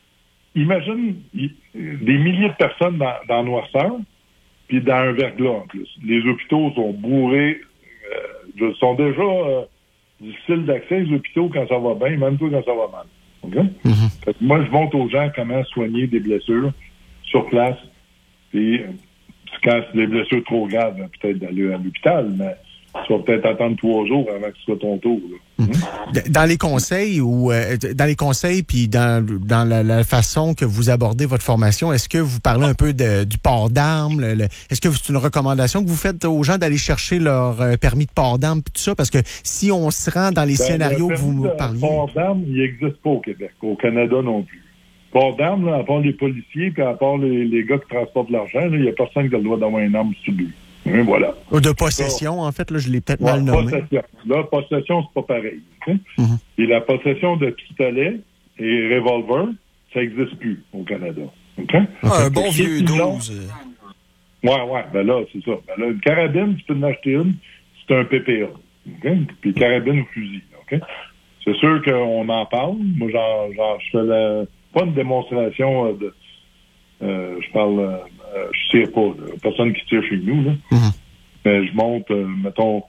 imagine y, des milliers de personnes dans, dans noirceur, puis dans un verglas en plus. Les hôpitaux sont bourrés, euh, sont déjà euh, difficiles d'accès, les hôpitaux, quand ça va bien, même toi quand ça va mal. Okay? Mm-hmm. Fait que moi, je montre aux gens comment soigner des blessures sur place. Puis, quand c'est des blessures trop graves, peut-être d'aller à l'hôpital, mais tu vas peut-être attendre trois jours avant que ce soit ton tour. Là. Mmh. Dans les conseils ou euh, dans les conseils puis dans, dans la, la façon que vous abordez votre formation, est-ce que vous parlez un peu de, du port d'armes? Le, le, est-ce que c'est une recommandation que vous faites aux gens d'aller chercher leur euh, permis de port d'armes et tout ça? Parce que si on se rend dans les ben, scénarios que vous me parliez... Le port d'armes, il n'existe pas au Québec, au Canada non plus. Port d'armes, là, à part les policiers puis à part les, les gars qui transportent l'argent, il n'y a personne qui a le droit d'avoir une arme sur lui. Et voilà. De possession, en fait, là, je l'ai peut-être ouais, mal nommé. Possession. Là, possession, c'est pas pareil. Okay? Mm-hmm. Et la possession de pistolet et revolver, ça n'existe plus au Canada. Okay? Ah, un bon vieux douze. Ouais, ouais, ben là, c'est ça. Ben là, une carabine, tu peux en acheter une, c'est un P P A. Okay? Puis carabine ou fusil. Okay? C'est sûr qu'on en parle. Moi, genre, genre je fais la, pas une démonstration de... Euh, je parle... Euh, Euh, je tire pas. Là. Personne qui tire chez nous. Là. Mm-hmm. Mais je monte, euh, mettons,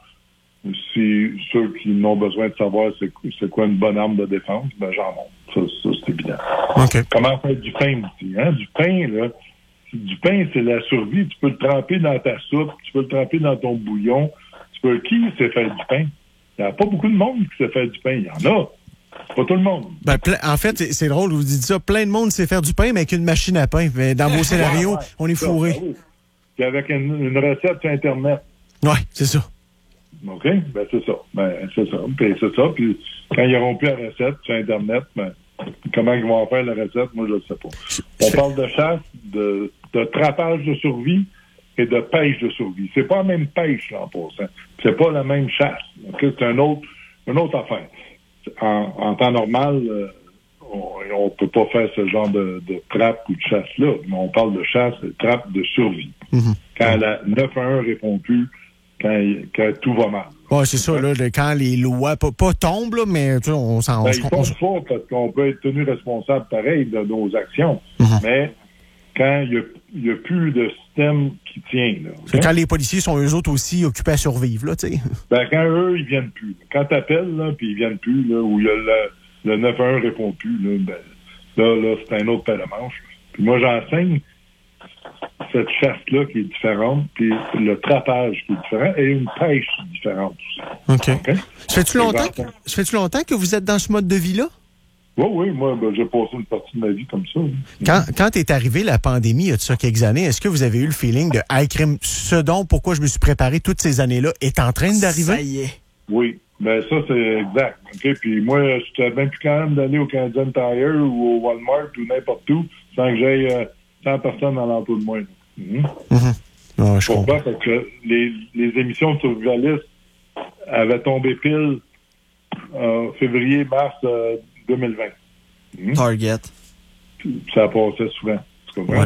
si ceux qui n'ont besoin de savoir c'est, c'est quoi une bonne arme de défense, ben j'en monte. Ça, ça c'est évident. Okay. Comment faire du pain aussi? Hein? Du pain, là, du pain, c'est la survie. Tu peux le tremper dans ta soupe, tu peux le tremper dans ton bouillon. Tu peux... Qui sait faire du pain? Il n'y a pas beaucoup de monde qui sait faire du pain. Il y en a. Pas tout le monde. Ben, en fait, c'est, c'est drôle, vous dites ça. Plein de monde sait faire du pain, mais avec une machine à pain. Mais dans vos scénarios, ouais, ouais. on est fourré. Oui. Puis avec une, une recette sur Internet. Oui, c'est ça. OK? Ben, c'est ça. Ben, c'est ça. Puis c'est ça. Puis quand ils n'auront plus la recette sur Internet, ben, comment ils vont faire la recette, moi, je ne sais pas. On parle de chasse, de, de trappage de survie et de pêche de survie. C'est pas la même pêche, là, en passant. C'est pas la même chasse. Okay? C'est un autre, une autre affaire. En, en temps normal, euh, on ne peut pas faire ce genre de, de trappe ou de chasse-là, mais on parle de chasse, de trappe de survie. Mm-hmm. Quand la neuf un un répond plus, quand, quand tout va mal. Oui, c'est ça, là, quand les lois pas, pas tombent, là, mais tu sais, on s'en... Ben, ils tombent pas parce qu'on peut être tenu responsable pareil de nos actions, mm-hmm. mais quand il n'y a, a plus de système qui tient. Là, okay? C'est quand les policiers sont eux autres aussi occupés à survivre, là, tu sais. Ben, quand eux, ils viennent plus. Quand t'appelles, là, puis ils viennent plus, là, où il y a le, le neuf un un répond plus, là, ben, là, là, c'est un autre paire de manche. Puis moi, j'enseigne cette chasse-là qui est différente, puis le trappage qui est différent, et une pêche différente aussi. OK. okay? Ça fait-tu longtemps, que, ça fait-tu longtemps que vous êtes dans ce mode de vie-là? Oui, oui, moi, ben, j'ai passé une partie de ma vie comme ça. Quand, quand est arrivée la pandémie, il y a de ça quelques années, est-ce que vous avez eu le feeling de hey, crime, ce dont pourquoi je me suis préparé toutes ces années-là est en train d'arriver? Ça y est. Oui, ben ça, c'est exact. Okay? Puis moi, je suis bien plus quand même d'aller au Canadian Tire ou au Walmart ou n'importe où sans que j'aille euh, cent personnes dans l'emploi de moi. Mm-hmm. Mm-hmm. Oh, je Pourquoi? Parce que les, les émissions de survivalistes avaient tombé pile en février, mars euh, deux mille vingt. Mmh. Target. Puis, ça passait souvent. Ouais.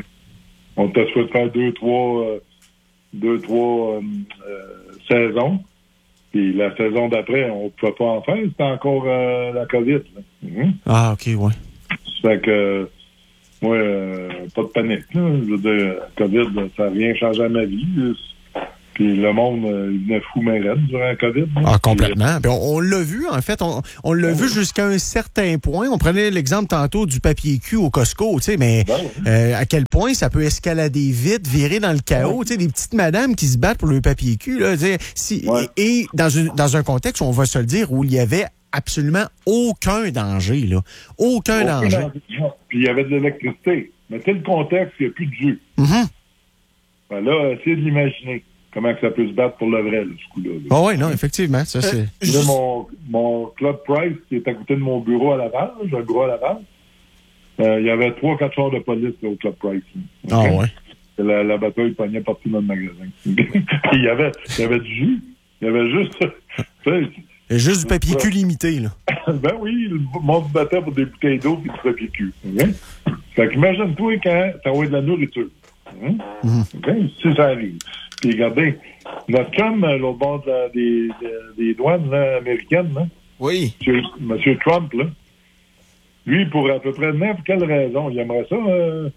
On t'a souhaité faire deux, trois, euh, deux, trois euh, euh, saisons. Puis la saison d'après, on ne pouvait pas en faire. C'était encore euh, la COVID. Mmh. Ah, OK, oui. Ça fait que moi, euh, pas de panique. Là. Je veux dire, COVID, ça n'a rien changé à ma vie. Puis le monde, euh, il venait fou mais raide durant la COVID. Là. Ah, complètement. Puis on, on l'a vu, en fait. On, on l'a oui. vu jusqu'à un certain point. On prenait l'exemple tantôt du papier cul au Costco, tu sais, mais Ben oui. euh, à quel point ça peut escalader vite, virer dans le chaos. Tu sais, des petites madames qui se battent pour le papier cul, là. Tu sais, si, Ouais. et, et dans, une, dans un contexte, on va se le dire, où il y avait absolument aucun danger, là. Aucun Aucun danger. danger. Puis il y avait de l'électricité. Mais tu sais, le contexte, il n'y a plus de jus. Mm-hmm. Ben là, essayez de l'imaginer. Comment que ça peut se battre pour le vrai, là, ce coup-là. là. Ah oui, non, effectivement. Ça, c'est... Là, Juste- mon, mon Club Price, qui est à côté de mon bureau à Laval, là, j'ai un bureau à Laval, euh, il y avait trois, quatre chars de police là, au Club Price. là. Ah OK? ouais. La, la bataille pognait partout dans le magasin. Puis il y avait, il y avait du jus. Il y avait juste... tu sais, Il y a juste du papier cul limité, là. ben oui, le monde se battait pour des bouteilles d'eau et du papier cul. OK? Fait qu'imagine-toi quand t'as envoyé de la nourriture. Hein? Mm-hmm. OK? Si ça arrive. Puis regardez, notre chum, à l'autre bord de la- des, des, des douanes là, américaines, là, Oui. Monsieur, Monsieur Trump, là, lui, pour à peu près n'importe quelle raison, il aimerait ça euh,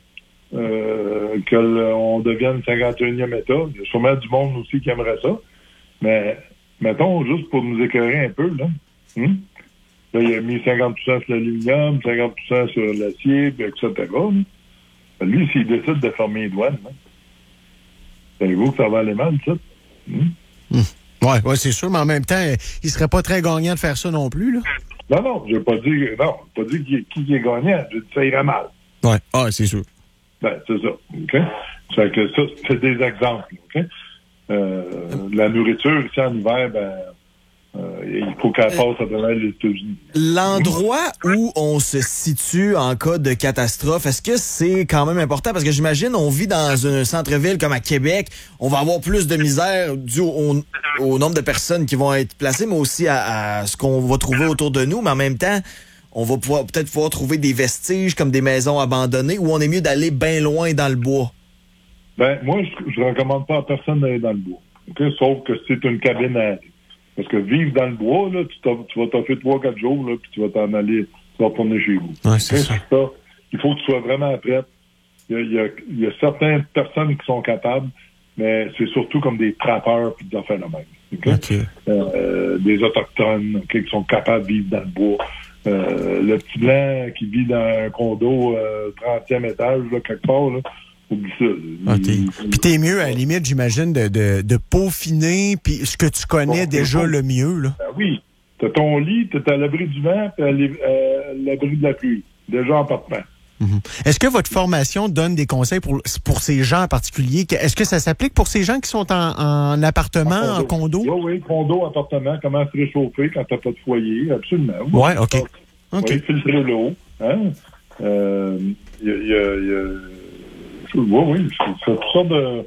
euh, qu'on devienne le cinquante et unième État. Il y a sûrement du monde aussi qui aimerait ça. Mais, mettons, juste pour nous écœurer un peu, là, hein? Là, il a mis cinquante pour cent sur l'aluminium, cinquante pour cent sur l'acier, puis et cetera. Là. Lui, s'il décide de fermer les douanes, là, savez-vous que ça va aller mal, ça? Hum? Oui, ouais, c'est sûr, mais en même temps, il serait pas très gagnant de faire ça non plus, là. Non, non, j'ai pas dit, non, j'ai pas dit qui, qui est gagnant. J'ai dit que ça irait mal. Oui, ah, c'est sûr. Ben, c'est ça. OK? Fait que ça, c'est des exemples. OK? Euh, la nourriture, ici, en hiver, ben, euh, il faut qu'elle passe à travers les États-Unis. L'endroit où on se situe en cas de catastrophe, est-ce que c'est quand même important? Parce que j'imagine, on vit dans un centre-ville comme à Québec, on va avoir plus de misère dû au, au nombre de personnes qui vont être placées, mais aussi à, à ce qu'on va trouver autour de nous. Mais en même temps, on va pouvoir peut-être pouvoir trouver des vestiges comme des maisons abandonnées, où on est mieux d'aller bien loin dans le bois. Ben, moi, je, je recommande pas à personne d'aller dans le bois. OK? Sauf que c'est une cabine à aller. Parce que vivre dans le bois, là, tu, tu vas t'offrir trois, quatre jours, là, puis tu vas t'en aller, tu vas retourner chez vous. Ouais, c'est OK? ça. Il faut que tu sois vraiment prête. Il y a, il y a, il y a certaines personnes qui sont capables, mais c'est surtout comme des trappeurs puis des affaires de même. OK? OK. Euh, des autochtones, OK, qui sont capables de vivre dans le bois. Euh, le petit blanc qui vit dans un condo euh, trentième étage, là, quelque part, là, oublie ça. Ah, Il- t'es- il- Puis t'es mieux, à la limite, j'imagine, de, de, de peaufiner, puis ce que tu connais Bon, déjà bon. le mieux, là. Ben oui. T'as ton lit, t'es à l'abri du vent, puis à l'é- à l'abri de la pluie. Déjà en partant. Mhm. Est-ce que votre formation donne des conseils pour, pour ces gens en particulier? Que- Est-ce que ça s'applique pour ces gens qui sont en, en appartement, en condo? Oui, oui, condo, appartement, comment se réchauffer quand t'as pas de foyer, absolument. Ouais, OK. OK. Oui, filtrer l'eau. Hein? Euh, il y a... il y a- il y a- Oui, oui, c'est c'est tout ça de...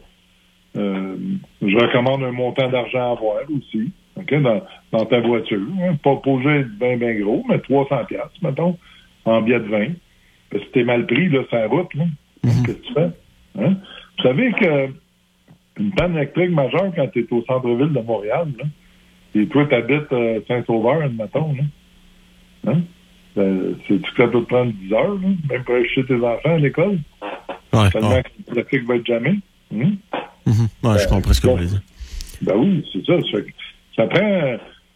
Euh, je recommande un montant d'argent à avoir aussi, OK, dans, dans ta voiture. Hein? Pas posé bien, bien gros, mais trois cents piastres, mettons, en billet de vin. Parce que t'es mal pris, là, sur la route, là. Mhm. Qu'est-ce que tu fais? Hein? Vous savez que une panne électrique majeure quand t'es au centre-ville de Montréal, là, et toi, t'habites euh, Saint-Sauveur, admettons, là. Hein? Ben, c'est-tu que ça peut te prendre dix heures, là, même pour aller chez tes enfants à l'école? Ouais, Tellement ouais. que le trafic va être jamais. Hum? Mhm. Ouais, je comprends ce que vous voulez dire. Ben oui, c'est ça. Ça, fait que ça prend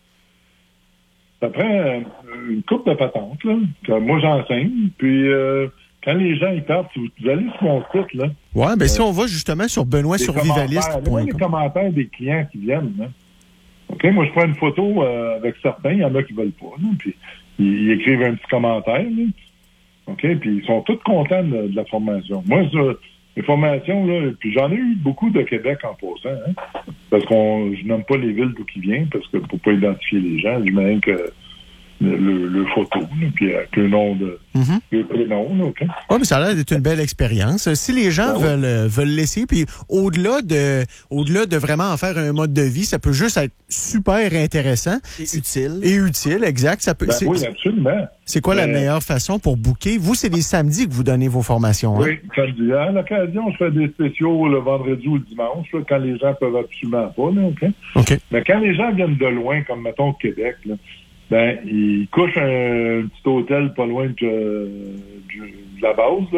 ça prend une coupe de patente, là, que moi j'enseigne. Puis euh, quand les gens ils partent, vous, vous allez sur mon site, là. Ouais, ben si on va justement sur benoît les survivaliste commentaires, point les com. commentaires des clients qui viennent, là. OK, moi je prends une photo euh, avec certains, il y en a qui veulent pas, là, puis ils, ils écrivent un petit commentaire, là. OK, puis ils sont tous contents de, de la formation. Moi, ça, les formations, là, puis j'en ai eu beaucoup de Québec en passant, hein, parce qu'on je nomme pas les villes d'où qui vient, parce que pour pas identifier les gens, j'imagine que le, le, le photo, là, puis avec le nom de Mhm. le prénom, là, OK? Oui, mais ça a l'air d'être une belle expérience. Si les gens Ben oui. veulent, euh, veulent l'essayer, puis au-delà de, au-delà de vraiment en faire un mode de vie, ça peut juste être super intéressant C'est utile. et utile, exact. Ça peut, Ben c'est, oui, absolument. c'est quoi la Euh, meilleure façon pour booker? Vous, c'est les samedis que vous donnez vos formations, hein? Oui, samedi. À l'occasion, je fais des spéciaux le vendredi ou le dimanche, là, quand les gens peuvent absolument pas, là, OK? OK. Mais quand les gens viennent de loin, comme mettons Québec, là, ben, ils couchent un, un petit hôtel pas loin de, de- de la base, là,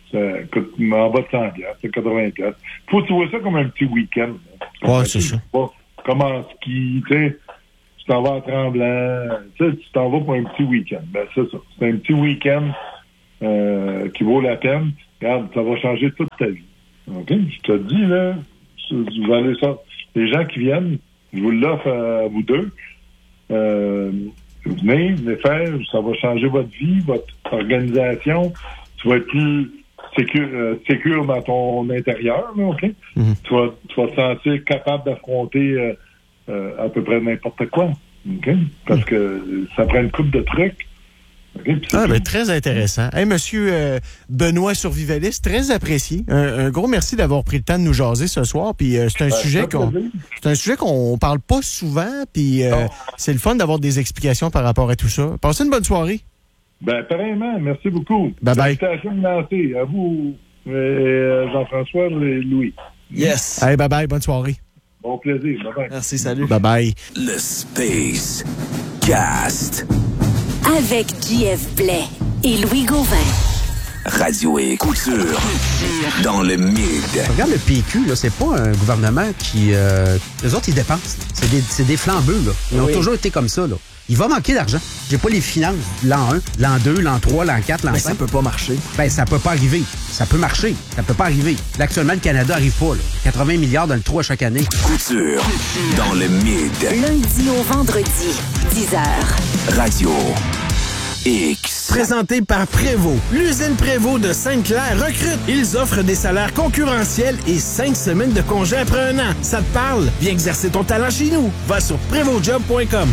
ça coûte en bas de cent piastres, c'est quatre-vingts piastres. Faut que tu vois ça comme un petit week-end. Ouais, c'est ça. Pas comme en ski, tu sais, tu t'en vas à Tremblant, tu sais, tu t'en vas pour un petit week-end. Ben, c'est ça. C'est un petit week-end euh, qui vaut la peine. Regarde, ça va changer toute ta vie. OK? Je te dis, là, vous allez ça. Les gens qui viennent, je vous l'offre à vous deux. Euh, venez, venez faire, ça va changer votre vie, votre organisation. Tu vas être plus sécure, euh, sécure dans ton intérieur, là, OK? Mm-hmm. Tu vas, tu vas te sentir capable d'affronter euh, euh, à peu près n'importe quoi. OK? Parce mm-hmm. que ça prend une couple de trucs. Okay, ah, ben, très intéressant. Hey, monsieur euh, Benoît Survivaliste, très apprécié. Un, un gros merci d'avoir pris le temps de nous jaser ce soir. Puis euh, c'est un euh, sujet qu'on c'est un sujet qu'on parle pas souvent. Puis euh, oh. c'est le fun d'avoir des explications par rapport à tout ça. Passez une bonne soirée. Ben, pareillement. Merci beaucoup. Bye bye. Félicitations de lancer. À vous, euh, Jean-François et Louis. Yes. Hey, bye bye. Bonne soirée. Bon plaisir. Bye bye. Merci, salut. Bye bye. Le Space Cast. Avec J F Blais et Louis Gauvin. Radio et couture dans le mid. Regarde le P Q, là, c'est pas un gouvernement qui... Euh, les autres, ils dépensent. C'est des, c'est des flambeux, là. Ils oui. ont toujours été comme ça, là. Il va manquer d'argent. J'ai pas les finances l'an un, l'an deux, l'an trois, l'an quatre, l'an Mais cinq. ça peut pas marcher. Ben, ça peut pas arriver. Ça peut marcher. Ça peut pas arriver. Là, actuellement, le Canada arrive pas, là. quatre-vingts milliards dans le trou à chaque année. Couture dans le mid. Lundi au vendredi, dix heures. Radio X. Présenté par Prévost. L'usine Prévost de Sainte-Claire recrute. Ils offrent des salaires concurrentiels et cinq semaines de congé après un an. Ça te parle? Viens exercer ton talent chez nous. Va sur prévost job point com.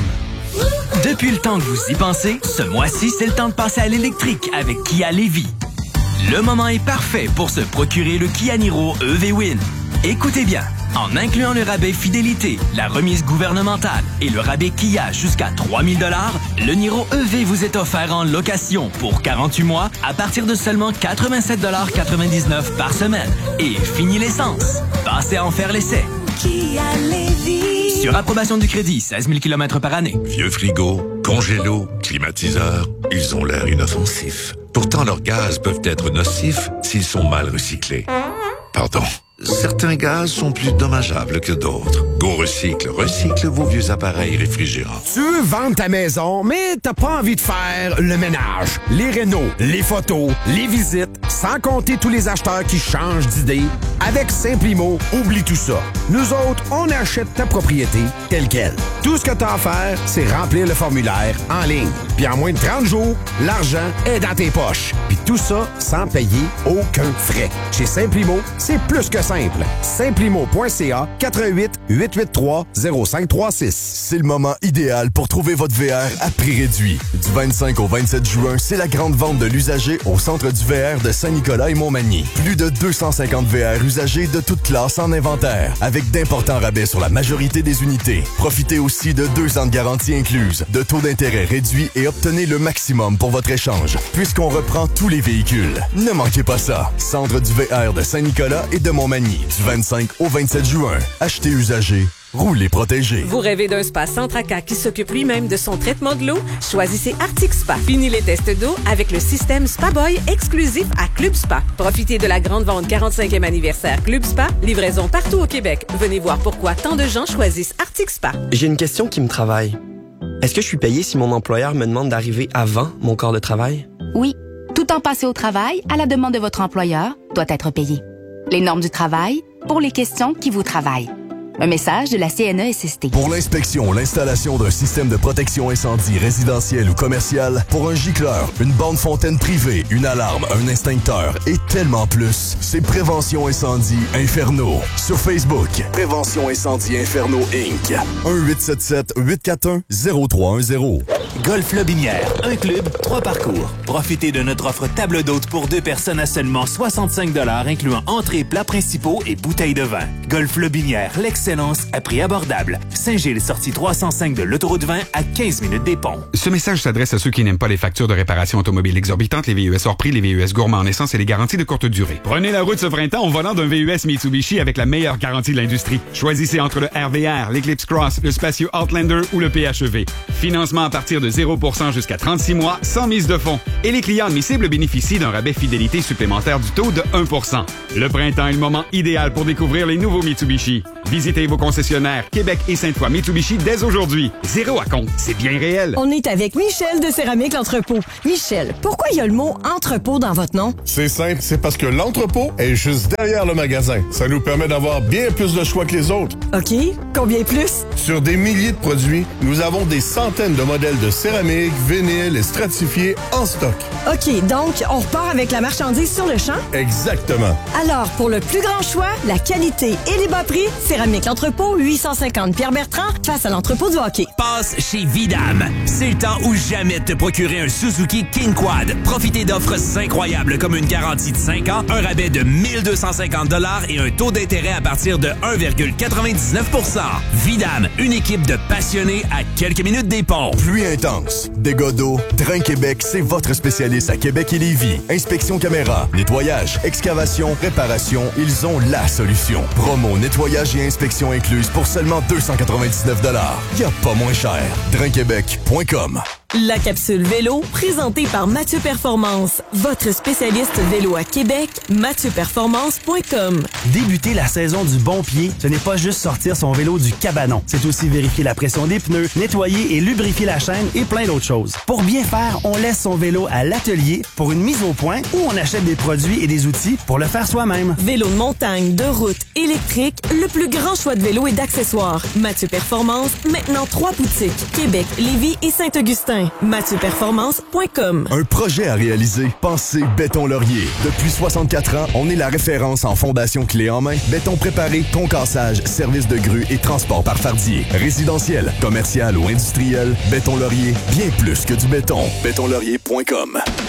Depuis le temps que vous y pensez, ce mois-ci, c'est le temps de passer à l'électrique avec Kia Lévis. Le moment est parfait pour se procurer le Kia Niro E V Win. Écoutez bien, en incluant le rabais fidélité, la remise gouvernementale et le rabais Kia jusqu'à trois mille dollars, le Niro E V vous est offert en location pour quarante-huit mois à partir de seulement quatre-vingt-sept dollars quatre-vingt-dix-neuf par semaine. Et fini l'essence. Passez à en faire l'essai. Kia Lévis. Sur approbation du crédit, seize mille kilomètres par année. Vieux frigo, congélo, climatiseur, ils ont l'air inoffensifs. Pourtant, leurs gaz peuvent être nocifs s'ils sont mal recyclés. Pardon. Certains gaz sont plus dommageables que d'autres. Go Recycle recycle vos vieux appareils réfrigérants. Tu veux vendre ta maison, mais t'as pas envie de faire le ménage, les rénaux, les photos, les visites, sans compter tous les acheteurs qui changent d'idée. Avec Simplimo, oublie tout ça. Nous autres, on achète ta propriété telle quelle. Tout ce que t'as à faire, c'est remplir le formulaire en ligne. Puis en moins de trente jours, l'argent est dans tes poches. Puis tout ça sans payer aucun frais. Chez Simplimo, c'est plus que simple. Simplimo point c a quatre un huit, huit huit trois, zéro cinq trois six. C'est le moment idéal pour trouver votre V R à prix réduit. Du vingt-cinq au vingt-sept juin, c'est la grande vente de l'usager au centre du V R de Saint-Nicolas et Montmagny. Plus de deux cent cinquante V R usagés de toutes classes en inventaire, avec d'importants rabais sur la majorité des unités. Profitez aussi de deux ans de garantie incluse, de taux d'intérêt réduits et obtenez le maximum pour votre échange, puisqu'on reprend tous les véhicules. Ne manquez pas ça. Centre du V R de Saint-Nicolas et de Montmagny. Du vingt-cinq au vingt-sept juin. Achetez usagé. Roulez protégé. Vous rêvez d'un spa Centraca qui s'occupe lui-même de son traitement de l'eau? Choisissez Arctic Spa. Fini les tests d'eau avec le système Spa Boy exclusif à Club Spa. Profitez de la grande vente quarante-cinquième anniversaire Club Spa. Livraison partout au Québec. Venez voir pourquoi tant de gens choisissent Arctic Spa. J'ai une question qui me travaille. Est-ce que je suis payé si mon employeur me demande d'arriver avant mon corps de travail? Oui. Tout temps passé au travail, à la demande de votre employeur, doit être payé. Les normes du travail pour les questions qui vous travaillent. Un message de la C N E S S T. Pour l'inspection, l'installation d'un système de protection incendie résidentiel ou commercial, pour un gicleur, une bande fontaine privée, une alarme, un extincteur et tellement plus, c'est Prévention Incendie Inferno. Sur Facebook, Prévention Incendie Inferno Incorporated. un huit sept sept, huit quatre un, zéro trois un zéro. Golf Lobinière, un club, trois parcours. Profitez de notre offre table d'hôte pour deux personnes à seulement soixante-cinq dollars, incluant entrées, plats principaux et bouteilles de vin. Golf Lobinière, l'excellence à prix abordable. Saint-Gilles, sortie trois cent cinq de l'autoroute vingt à quinze minutes des ponts. Ce message s'adresse à ceux qui n'aiment pas les factures de réparation automobile exorbitantes, les V U S hors prix, les V U S gourmands en essence et les garanties de courte durée. Prenez la route ce printemps au volant d'un V U S Mitsubishi avec la meilleure garantie de l'industrie. Choisissez entre le R V R, l'Eclipse Cross, le spacieux Outlander ou le P H E V. Financement à partir de de zéro pour cent jusqu'à trente-six mois, sans mise de fonds. Et les clients admissibles bénéficient d'un rabais fidélité supplémentaire du taux de un pour cent. Le printemps est le moment idéal pour découvrir les nouveaux Mitsubishi. Visitez vos concessionnaires Québec et Sainte-Foy Mitsubishi dès aujourd'hui. Zéro à compte, c'est bien réel. On est avec Michel de Céramique L'Entrepôt. Michel, pourquoi il y a le mot entrepôt dans votre nom? C'est simple, c'est parce que l'entrepôt est juste derrière le magasin. Ça nous permet d'avoir bien plus de choix que les autres. OK. Combien plus? Sur des milliers de produits, nous avons des centaines de modèles de céramique, vinyle et stratifiés en stock. OK, donc on repart avec la marchandise sur le champ? Exactement. Alors, pour le plus grand choix, la qualité et les bas prix, Céramique L'Entrepôt, huit cent cinquante Pierre-Bertrand, face à l'entrepôt du hockey. Passe chez Vidam. C'est le temps ou jamais de te procurer un Suzuki King Quad. Profitez d'offres incroyables comme une garantie de cinq ans, un rabais de mille deux cent cinquante dollars et un taux d'intérêt à partir de un virgule quatre-vingt-dix-neuf pour cent. Vidam, une équipe de passionnés à quelques minutes des ponts. Pluie intense, dégâts d'eau, Drain Québec, c'est votre spécialiste à Québec et Lévis. Inspection caméra, nettoyage, excavation, réparation, ils ont la solution. Promo, nettoyage et inspection incluse pour seulement deux cent quatre-vingt-dix-neuf dollars. Y a pas moins cher. drain québec point com. La capsule vélo, présentée par Mathieu Performance, votre spécialiste vélo à Québec, mathieu performance point com. Débuter la saison du bon pied, ce n'est pas juste sortir son vélo du cabanon. C'est aussi vérifier la pression des pneus, nettoyer et lubrifier la chaîne et plein d'autres choses. Pour bien faire, on laisse son vélo à l'atelier pour une mise au point ou on achète des produits et des outils pour le faire soi-même. Vélo de montagne, de route, électrique, le plus grand choix de vélos et d'accessoires. Mathieu Performance, maintenant trois boutiques, Québec, Lévis et Saint-Augustin. mathieu performance point com. Un projet à réaliser. Pensez Béton Laurier. Depuis soixante-quatre ans, on est la référence en fondation clé en main. Béton préparé, concassage, service de grue et transport par fardier. Résidentiel, commercial ou industriel, Béton Laurier, bien plus que du béton. béton laurier point com.